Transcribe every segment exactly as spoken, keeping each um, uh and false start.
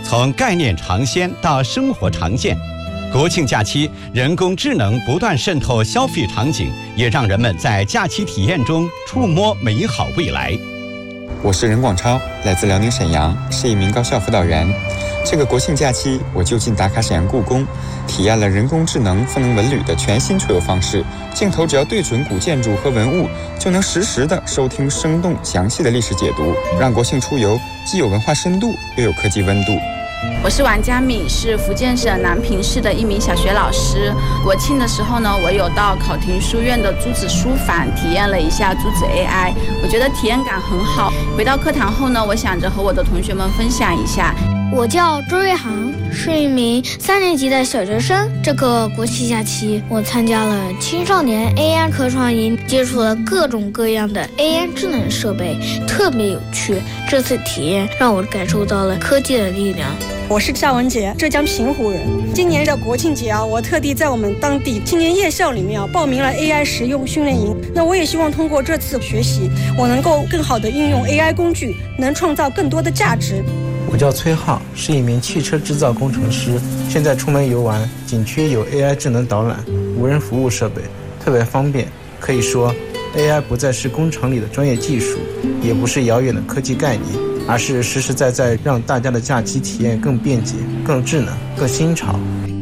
从概念尝鲜到生活常见。国庆假期，人工智能不断渗透消费场景，也让人们在假期体验中触摸美好未来。 我是任广超，来自辽宁沈阳，是一名高校辅导员。这个国庆假期，我就近打卡沈阳故宫，体验了人工智能赋能文旅的全新出游方式。镜头只要对准古建筑和文物，就能实时的收听生动详细的历史解读，让国庆出游既有文化深度，又有科技温度。 我是王佳敏，是福建省南平市的一名小学老师。国庆的时候呢，我有到考亭书院的朱子书房体验了一下朱子 A I， 我觉得体验感很好。回到课堂后呢，我想着和我的同学们分享一下。 我叫周瑞航，是一名三年级的小学生。这个国庆假期，我参加了青少年 A I 科创营，接触了各种各样的 A I 智能设备，特别有趣。这次体验让我感受到了科技的力量。 我是夏文杰，浙江平湖人。今年的国庆节啊，我特地在我们当地青年夜校里面啊报名了 A I 实用训练营。那我也希望通过这次学习，我能够更好的运用 A I 工具，能创造更多的价值。 我叫崔浩，是一名汽车制造工程师。现在出门游玩，景区有 A I 智能导览、无人服务设备，特别方便。可以说 A I 不再是工程里的专业技术，也不是遥远的科技概念，而是实实在在让大家的假期体验更便捷、更智能、更新潮。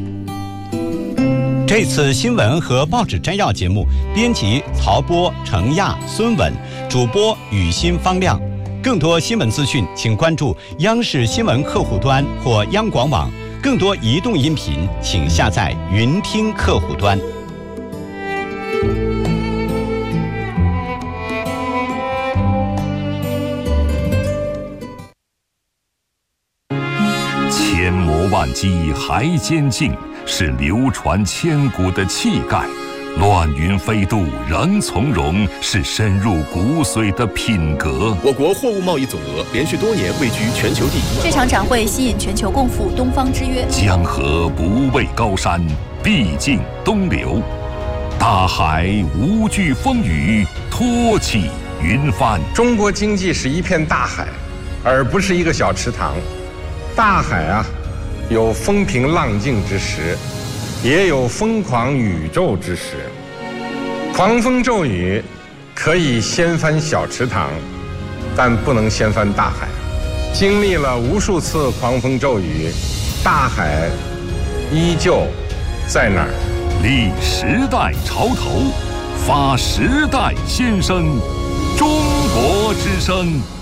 这次新闻和报纸摘要节目，编辑曹波、程亚、孙稳，主播雨欣、方亮。更多新闻资讯，请关注央视新闻客户端或央广网。更多移动音频，请下载云听客户端。 千磨万击还坚劲，是流传千古的气概。乱云飞渡仍从容，是深入骨髓的品格。 我国货物贸易总额连续多年位居全球第一。 这场展会吸引全球共赴东方之约。 江河不畏高山，必尽东流。大海无惧风雨，托起云帆。 中国经济是一片大海，而不是一个小池塘。大海啊，有风平浪静之时，也有疯狂宇宙之时。狂风骤雨可以掀翻小池塘，但不能掀翻大海。经历了无数次狂风骤雨，大海依旧在那儿。 立时代潮头，发时代先声，中国之声。